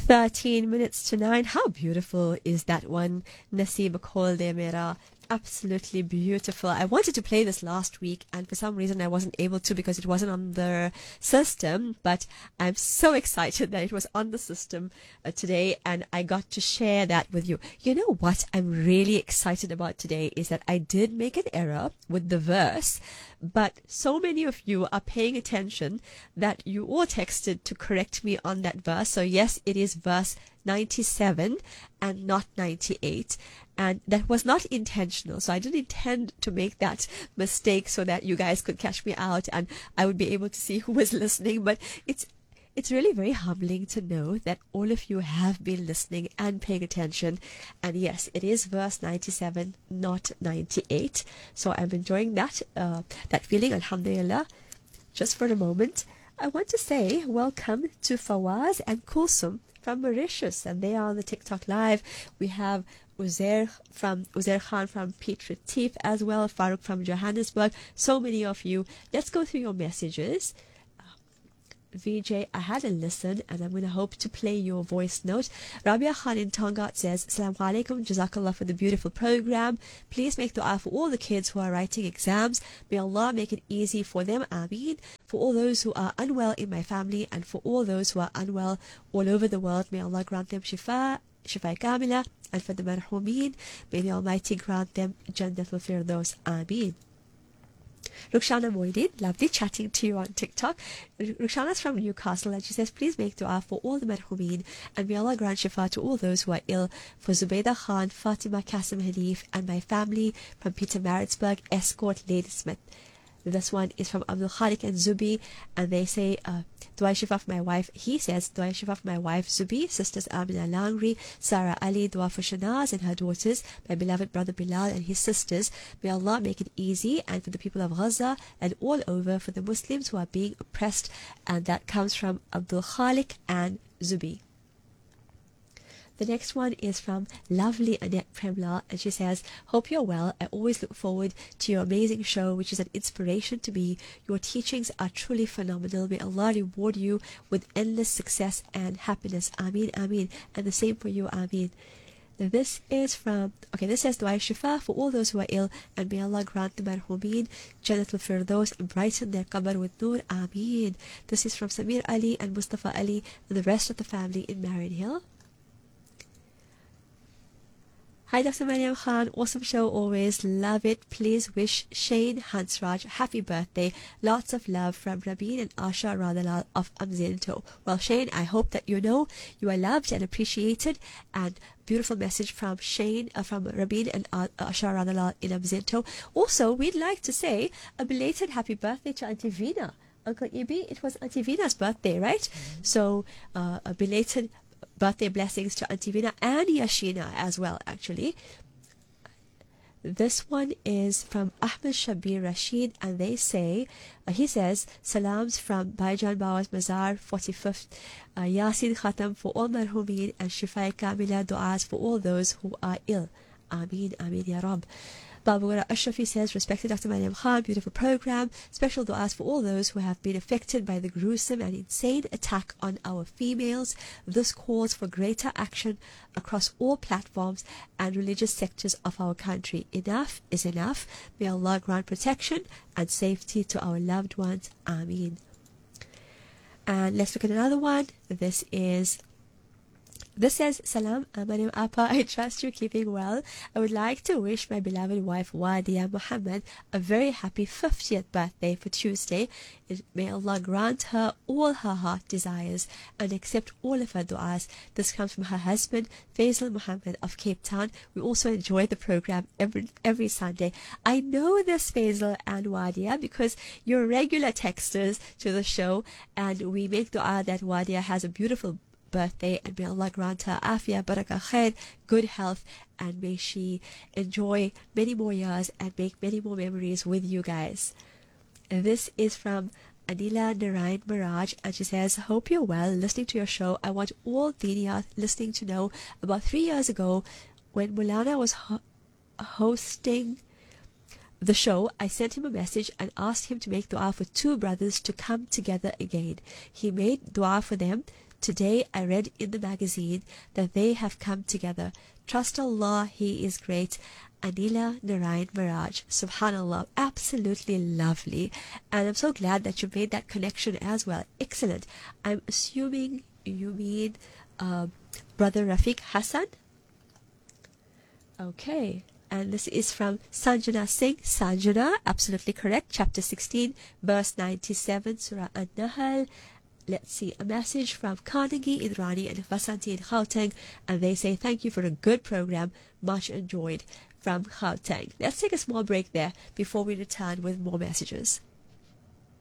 13 minutes to 9. How beautiful is that one? Naseeb Khol De Mera. Absolutely beautiful. I wanted to play this last week, and for some reason I wasn't able to because it wasn't on the system, but I'm so excited that it was on the system today, and I got to share that with you. You know what I'm really excited about today is that I did make an error with the verse, but so many of you are paying attention that you all texted to correct me on that verse. So yes, it is verse 97 and not 98, and that was not intentional. So I didn't intend to make that mistake so that you guys could catch me out and I would be able to see who was listening. But it's really very humbling to know that all of you have been listening and paying attention. And yes, it is verse 97, not 98. So I'm enjoying that feeling, alhamdulillah. Just for a moment, I want to say welcome to Fawaz and Kulsum from Mauritius, and they are on the TikTok live. We have Uzair Khan from Piet Retief as well, Farouk from Johannesburg. So many of you. Let's go through your messages. VJ, I had a listen and I'm going to hope to play your voice note. Rabia Khan in Tonga says, Assalamu alaikum, Jazakallah for the beautiful program. Please make dua for all the kids who are writing exams. May Allah make it easy for them. Ameen. For all those who are unwell in my family and for all those who are unwell all over the world, may Allah grant them shifa kamila. And for the marhumeen, may the Almighty grant them Jannatul Firdaus. Ameen. Rukhshana Moidin, lovely chatting to you on TikTok. Rukhshana's from Newcastle and she says, please make dua for all the marhumeen and may Allah grant shifa to all those who are ill. For Zubaydah Khan, Fatima Qasim Hanif and my family from Peter Maritzburg, Escort, Ladysmith. This one is from Abdul Khalik and Zubi, and they say, dua shifa for my wife. He says, dua shifa for my wife Zubi, sisters Amina Langri, Sarah Ali, dua for Shanaz and her daughters, my beloved brother Bilal and his sisters. May Allah make it easy, and for the people of Gaza and all over, for the Muslims who are being oppressed. And that comes from Abdul Khalik and Zubi. The next one is from lovely Annette Premla, and she says, hope you're well. I always look forward to your amazing show, which is an inspiration to me. Your teachings are truly phenomenal. May Allah reward you with endless success and happiness. Ameen, ameen. And the same for you, ameen. This is from, this says, Dua Shifa for all those who are ill, and may Allah grant the marhumeen Jannatul Firdaus and brighten their qabr with nur. Ameen. This is from Samir Ali and Mustafa Ali and the rest of the family in Marion Hill. Hi Dr. Mariam Khan, awesome show always, love it. Please wish Shane Hansraj happy birthday. Lots of love from Rabin and Asha Radalal of Amzinto. Well Shane, I hope that you know you are loved and appreciated, and beautiful message from Shane, from Rabin and Asha Radalal in Amzinto. Also, we'd like to say a belated happy birthday to Auntie Vina. Uncle Ibi, it was Auntie Vina's birthday, right? So a belated birthday blessings to Auntie Vina and Yashina as well, actually. This one is from Ahmed Shabir Rashid, and they say, he says, salams from Baijan Bawa's Mazar 45th, Yasin Khatam for all marhumeen and Shifai Kamila du'as for all those who are ill. Ameen, ameen, ya Rab. Babura Ashrafi says, respected Dr. Mariam Khan, beautiful program. Special du'as for all those who have been affected by the gruesome and insane attack on our females. This calls for greater action across all platforms and religious sectors of our country. Enough is enough. May Allah grant protection and safety to our loved ones. Ameen. And let's look at another one. This says, Salam, Mariam Appa, I trust you're keeping well. I would like to wish my beloved wife, Wadia Muhammad, a very happy 50th birthday for Tuesday. May Allah grant her all her heart desires and accept all of her du'as. This comes from her husband, Faisal Muhammad of Cape Town. We also enjoy the program every Sunday. I know this, Faisal and Wadia, because you're regular texters to the show, and we make du'a that Wadia has a beautiful birthday, and may Allah grant her afia, barakah, khair, good health, and may she enjoy many more years and make many more memories with you guys. And this is from Anila Narayan Miraj, and she says, hope you're well, listening to your show. I want all Diniya listening to know, about 3 years ago when Mulana was hosting the show, I sent him a message and asked him to make dua for two brothers to come together again. He made dua for them Today I read in the magazine that they have come together. Trust Allah, He is great. Anila Narayan Maraj. Subhanallah. Absolutely lovely. And I'm so glad that you made that connection as well. Excellent. I'm assuming you mean Brother Rafiq Hassan? Okay. And this is from Sanjana Singh. Sanjana, absolutely correct. Chapter 16, verse 97, Surah An-Nahl. Let's see, a message from Carnegie in Rani and Vasanti in Gauteng, and they say thank you for a good program, much enjoyed, from Gauteng. Let's take a small break there before we return with more messages.